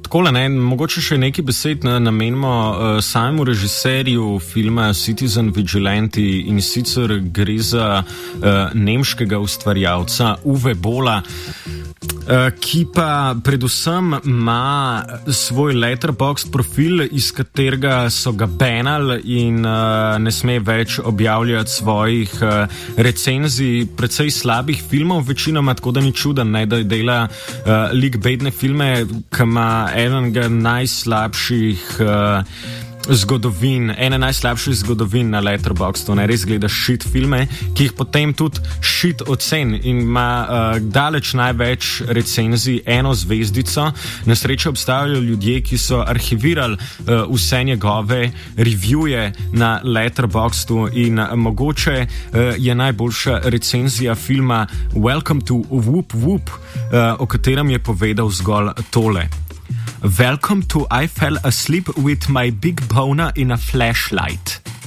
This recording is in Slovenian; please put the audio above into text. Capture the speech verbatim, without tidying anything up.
takole, ne, mogoče še nekaj besed namenimo uh, samemu režiserju filma Citizen Vigilante, in sicer gre za uh, nemškega ustvarjalca Uwe Bolla, uh, ki pa predvsem ima svoj Letterboxd profil, iz katerega so ga banali in uh, ne sme več objavljati svojih uh, recenzij precej slabih filmov, večinoma, tako da ni čuden, ne, da dela uh, lik bedne filme, ki ima enega najslabših uh, zgodovin, ene najslabših zgodovin na Letterboxdu, ne, res gleda shit filme, ki jih potem tudi shit ocen in ima uh, daleč največ recenzij, eno zvezdico. Na srečo obstajajo ljudje, ki so arhivirali uh, vse njegove reviewje na Letterboxdu in uh, mogoče uh, je najboljša recenzija filma Welcome to Whoop Whoop, uh, o katerem je povedal zgolj tole. Welcome to I fell asleep with my big boner in a flashlight.